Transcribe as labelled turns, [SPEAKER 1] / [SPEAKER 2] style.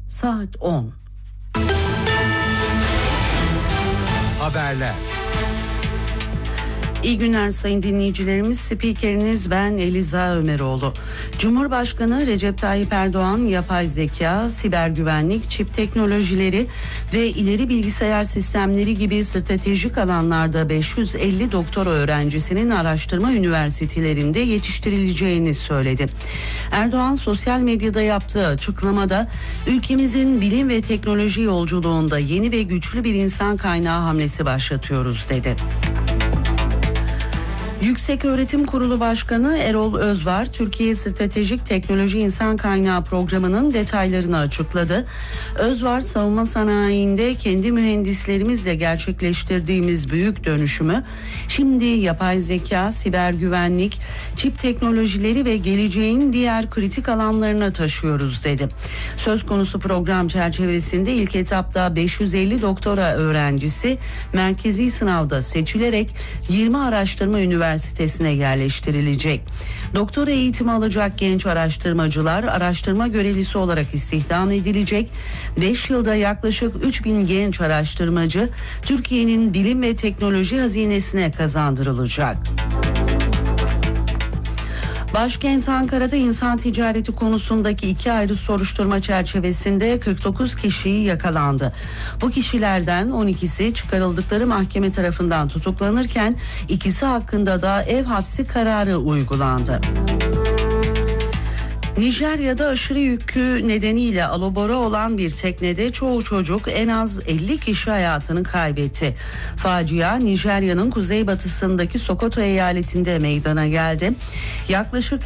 [SPEAKER 1] saat 10.
[SPEAKER 2] Haberler.
[SPEAKER 1] İyi günler sayın dinleyicilerimiz. Spikeriniz ben Eliza Ömeroğlu. Cumhurbaşkanı Recep Tayyip Erdoğan yapay zeka, siber güvenlik, çip teknolojileri ve ileri bilgisayar sistemleri gibi stratejik alanlarda 550 doktora öğrencisinin araştırma üniversitelerinde yetiştirileceğini söyledi. Erdoğan sosyal medyada yaptığı açıklamada ülkemizin bilim ve teknoloji yolculuğunda yeni ve güçlü bir insan kaynağı hamlesi başlatıyoruz dedi. Yükseköğretim Kurulu Başkanı Erol Özvar, Türkiye Stratejik Teknoloji İnsan Kaynağı Programı'nın detaylarını açıkladı. Özvar, savunma sanayinde kendi mühendislerimizle gerçekleştirdiğimiz büyük dönüşümü şimdi yapay zeka, siber güvenlik, çip teknolojileri ve geleceğin diğer kritik alanlarına taşıyoruz dedi. Söz konusu program çerçevesinde ilk etapta 550 doktora öğrencisi merkezi sınavda seçilerek 20 araştırma üniversitesine yerleştirilecek. Doktora eğitimi alacak genç araştırmacılar araştırma görevlisi olarak istihdam edilecek. 5 yılda yaklaşık 3000 genç araştırmacı Türkiye'nin bilim ve teknoloji hazinesine kazandırılacak. Başkent Ankara'da insan ticareti konusundaki 2 ayrı soruşturma çerçevesinde 49 kişi yakalandı. Bu kişilerden 12'si çıkarıldıkları mahkeme tarafından tutuklanırken ikisi hakkında da ev hapsi kararı uygulandı. Nijerya'da aşırı yükü nedeniyle alabora olan bir teknede çoğu çocuk en az 50 kişi hayatını kaybetti. Facia Nijerya'nın kuzeybatısındaki Sokoto eyaletinde meydana geldi. Yaklaşık